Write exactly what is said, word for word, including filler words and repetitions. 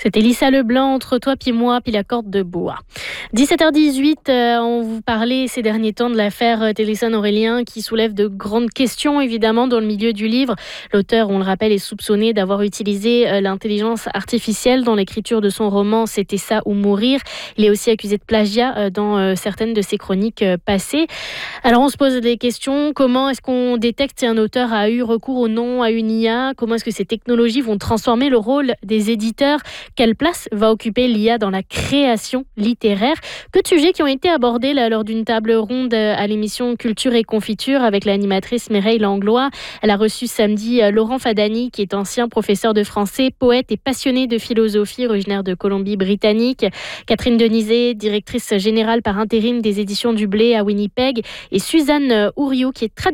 C'était Lisa Leblanc, Entre toi puis moi, puis la corde de bois. dix-sept heures dix-huit, euh, on vous parlait ces derniers temps de l'affaire euh, Téléson-Aurélien qui soulève de grandes questions évidemment dans le milieu du livre. L'auteur, on le rappelle, est soupçonné d'avoir utilisé euh, l'intelligence artificielle dans l'écriture de son roman C'était ça ou mourir. Il est aussi accusé de plagiat euh, dans euh, certaines de ses chroniques euh, passées. Alors on se pose des questions, comment est-ce qu'on détecte si un auteur a eu recours ou non à une I A? Comment est-ce que ces technologies vont transformer le rôle des éditeurs? Quelle place va occuper l'I A dans la création littéraire? Que de sujets qui ont été abordés là, lors d'une table ronde à l'émission Culture et Confiture avec l'animatrice Mireille Langlois. Elle a reçu samedi Laurent Fadani, qui est ancien professeur de français, poète et passionné de philosophie, originaire de Colombie-Britannique. Catherine Denizet, directrice générale par intérim des éditions du Blé à Winnipeg. Et Suzanne Ouriou, qui est traductrice